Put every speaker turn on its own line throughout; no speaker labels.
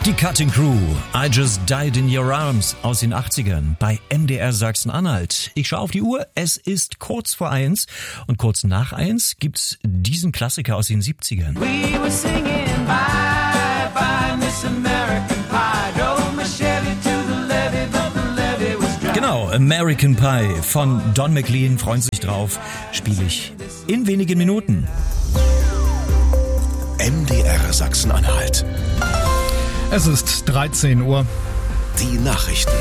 Die Cutting Crew, I Just Died in Your Arms aus den 80ern bei MDR Sachsen-Anhalt. Ich schaue auf die Uhr, es ist kurz vor 1 und kurz nach 1 gibt's diesen Klassiker aus den 70ern.
We were singing bye bye Miss American Pie, drove my Chevy to the levee, but the levee was dry.
Genau, American Pie von Don McLean, freuen sich drauf, spiele ich in wenigen Minuten.
MDR Sachsen-Anhalt.
Es ist 13 Uhr.
Die Nachrichten.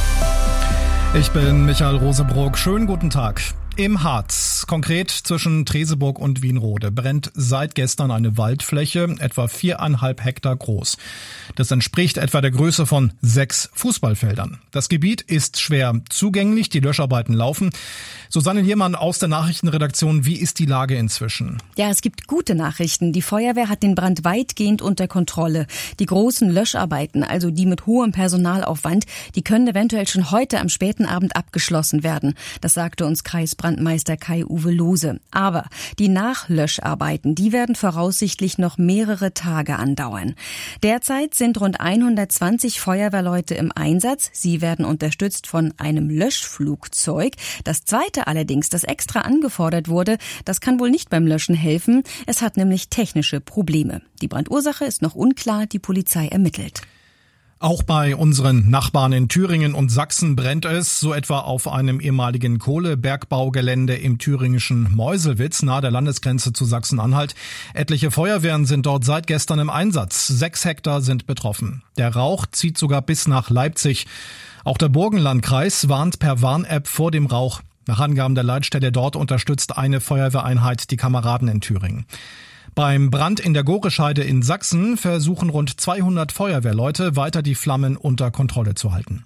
Ich bin Michael Rosebrock. Schönen guten Tag. Im Harz, konkret zwischen Treseburg und Wienrode, brennt seit gestern eine Waldfläche, etwa 4,5 Hektar groß. Das entspricht etwa der Größe von 6 Fußballfeldern. Das Gebiet ist schwer zugänglich, die Löscharbeiten laufen. Susanne Liermann aus der Nachrichtenredaktion, wie ist die Lage inzwischen?
Ja, es gibt gute Nachrichten. Die Feuerwehr hat den Brand weitgehend unter Kontrolle. Die großen Löscharbeiten, also die mit hohem Personalaufwand, die können eventuell schon heute am späten Abend abgeschlossen werden. Das sagte uns Kreisbrandmeister Kai-Uwe Lohse. Aber die Nachlöscharbeiten, die werden voraussichtlich noch mehrere Tage andauern. Derzeit sind rund 120 Feuerwehrleute im Einsatz. Sie werden unterstützt von einem Löschflugzeug. Das zweite allerdings, das extra angefordert wurde, das kann wohl nicht beim Löschen helfen. Es hat nämlich technische Probleme. Die Brandursache ist noch unklar, die Polizei ermittelt.
Auch bei unseren Nachbarn in Thüringen und Sachsen brennt es, so etwa auf einem ehemaligen Kohlebergbaugelände im thüringischen Meuselwitz nahe der Landesgrenze zu Sachsen-Anhalt. Etliche Feuerwehren sind dort seit gestern im Einsatz. 6 Hektar sind betroffen. Der Rauch zieht sogar bis nach Leipzig. Auch der Burgenlandkreis warnt per Warn-App vor dem Rauch. Nach Angaben der Leitstelle dort unterstützt eine Feuerwehreinheit die Kameraden in Thüringen. Beim Brand in der Gorescheide in Sachsen versuchen rund 200 Feuerwehrleute weiter die Flammen unter Kontrolle zu halten.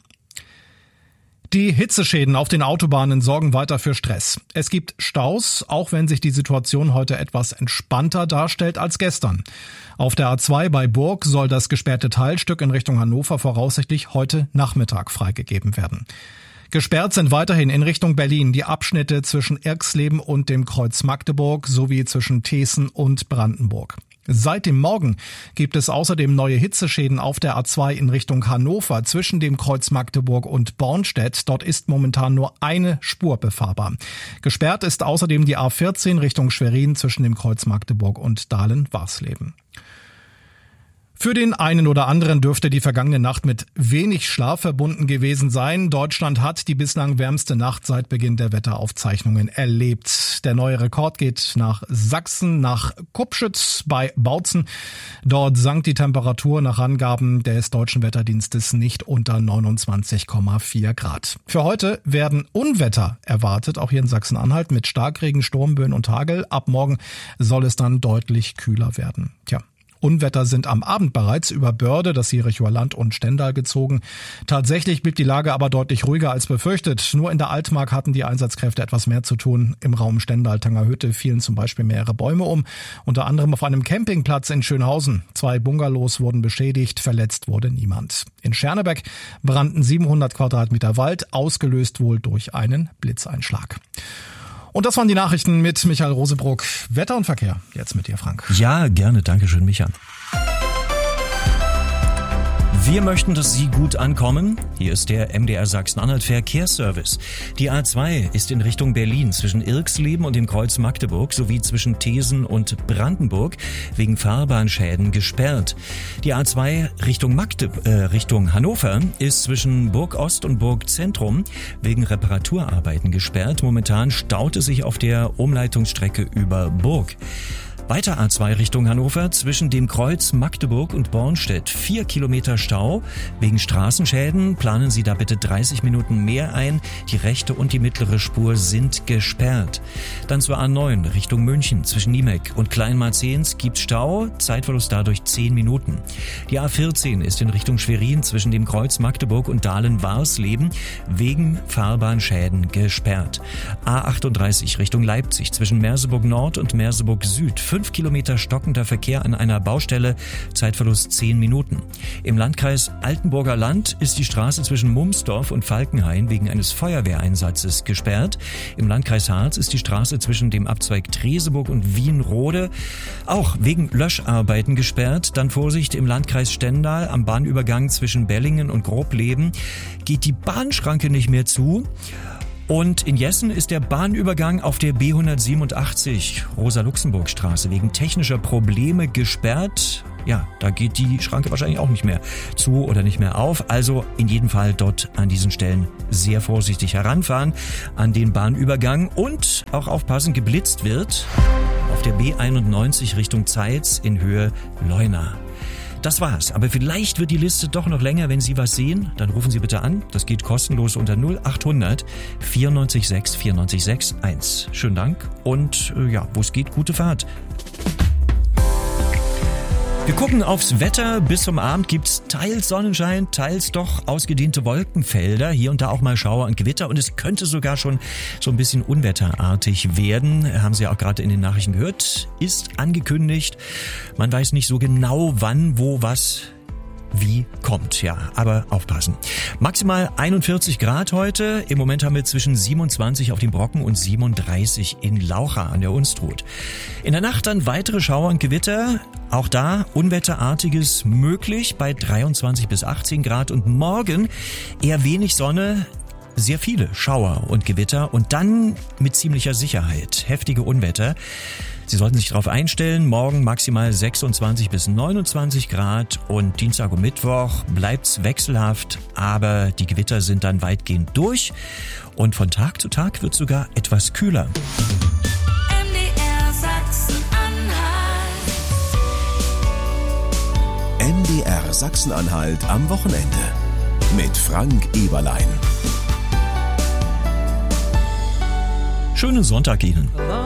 Die Hitzeschäden auf den Autobahnen sorgen weiter für Stress. Es gibt Staus, auch wenn sich die Situation heute etwas entspannter darstellt als gestern. Auf der A2 bei Burg soll das gesperrte Teilstück in Richtung Hannover voraussichtlich heute Nachmittag freigegeben werden. Gesperrt sind weiterhin in Richtung Berlin die Abschnitte zwischen Irxleben und dem Kreuz Magdeburg sowie zwischen Teeßen und Brandenburg. Seit dem Morgen gibt es außerdem neue Hitzeschäden auf der A2 in Richtung Hannover zwischen dem Kreuz Magdeburg und Bornstedt. Dort ist momentan nur eine Spur befahrbar. Gesperrt ist außerdem die A14 Richtung Schwerin zwischen dem Kreuz Magdeburg und Dahlen-Warsleben. Für den einen oder anderen dürfte die vergangene Nacht mit wenig Schlaf verbunden gewesen sein. Deutschland hat die bislang wärmste Nacht seit Beginn der Wetteraufzeichnungen erlebt. Der neue Rekord geht nach Sachsen, nach Kupschütz bei Bautzen. Dort sank die Temperatur nach Angaben des Deutschen Wetterdienstes nicht unter 29,4 Grad. Für heute werden Unwetter erwartet, auch hier in Sachsen-Anhalt mit Starkregen, Sturmböen und Hagel. Ab morgen soll es dann deutlich kühler werden. Unwetter sind am Abend bereits über Börde, das Jerichoer Land und Stendal gezogen. Tatsächlich blieb die Lage aber deutlich ruhiger als befürchtet. Nur in der Altmark hatten die Einsatzkräfte etwas mehr zu tun. Im Raum Stendal-Tangerhütte fielen zum Beispiel mehrere Bäume um, unter anderem auf einem Campingplatz in Schönhausen. 2 Bungalows wurden beschädigt, verletzt wurde niemand. In Schernebeck brannten 700 Quadratmeter Wald, ausgelöst wohl durch einen Blitzeinschlag. Und das waren die Nachrichten mit Michael Rosebrock. Wetter und Verkehr, jetzt mit dir, Frank.
Ja, gerne. Dankeschön, Micha. Wir möchten, dass Sie gut ankommen. Hier ist der MDR Sachsen-Anhalt Verkehrsservice. Die A2 ist in Richtung Berlin zwischen Irxleben und dem Kreuz Magdeburg sowie zwischen Teeßen und Brandenburg wegen Fahrbahnschäden gesperrt. Die A2 Richtung Hannover ist zwischen Burg Ost und Burg Zentrum wegen Reparaturarbeiten gesperrt. Momentan staut es sich auf der Umleitungsstrecke über Burg. Weiter A2 Richtung Hannover zwischen dem Kreuz Magdeburg und Bornstedt 4 Kilometer Stau. Wegen Straßenschäden planen Sie da bitte 30 Minuten mehr ein. Die rechte und die mittlere Spur sind gesperrt. Dann zur A9 Richtung München zwischen Niemek und Kleinmarzehns gibt's Stau. Zeitverlust dadurch 10 Minuten. Die A14 ist in Richtung Schwerin zwischen dem Kreuz Magdeburg und Dahlen-Warsleben wegen Fahrbahnschäden gesperrt. A38 Richtung Leipzig zwischen Merseburg Nord und Merseburg Süd 5 Kilometer stockender Verkehr an einer Baustelle, Zeitverlust 10 Minuten. Im Landkreis Altenburger Land ist die Straße zwischen Mumsdorf und Falkenhain wegen eines Feuerwehreinsatzes gesperrt. Im Landkreis Harz ist die Straße zwischen dem Abzweig Treseburg und Wienrode auch wegen Löscharbeiten gesperrt. Dann Vorsicht, im Landkreis Stendal am Bahnübergang zwischen Bellingen und Grobleben geht die Bahnschranke nicht mehr zu. Und in Jessen ist der Bahnübergang auf der B187 Rosa-Luxemburg-Straße wegen technischer Probleme gesperrt. Ja, da geht die Schranke wahrscheinlich auch nicht mehr zu oder nicht mehr auf. Also in jedem Fall dort an diesen Stellen sehr vorsichtig heranfahren an den Bahnübergang und auch aufpassen, geblitzt wird auf der B91 Richtung Zeitz in Höhe Leuna. Das war's, aber vielleicht wird die Liste doch noch länger. Wenn Sie was sehen, dann rufen Sie bitte an. Das geht kostenlos unter 0800 94 6 94 6 1. Schönen Dank und ja, wo es geht, gute Fahrt. Wir gucken aufs Wetter. Bis zum Abend gibt's teils Sonnenschein, teils doch ausgedehnte Wolkenfelder. Hier und da auch mal Schauer und Gewitter. Und es könnte sogar schon so ein bisschen unwetterartig werden. Haben Sie ja auch gerade in den Nachrichten gehört. Ist angekündigt. Man weiß nicht so genau, wann, wo, was, wie kommt. Ja, aber aufpassen. Maximal 41 Grad heute. Im Moment haben wir zwischen 27 auf dem Brocken und 37 in Laucha an der Unstrut. In der Nacht dann weitere Schauer und Gewitter. Auch da Unwetterartiges möglich bei 23 bis 18 Grad. Und morgen eher wenig Sonne, sehr viele Schauer und Gewitter. Und dann mit ziemlicher Sicherheit heftige Unwetter. Sie sollten sich darauf einstellen, morgen maximal 26 bis 29 Grad und Dienstag und Mittwoch bleibt's wechselhaft, aber die Gewitter sind dann weitgehend durch und von Tag zu Tag wird sogar etwas kühler.
MDR Sachsen-Anhalt. MDR Sachsen-Anhalt am Wochenende mit Frank Eberlein.
Schönen Sonntag Ihnen.